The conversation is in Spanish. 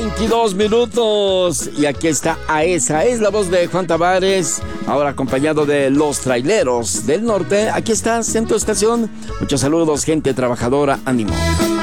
22 minutos. Y aquí está Aesa. Es la voz de Juan Tavares, ahora acompañado de Los Traileros del Norte. Aquí estás en tu estación. Muchos saludos, gente trabajadora. Ánimo.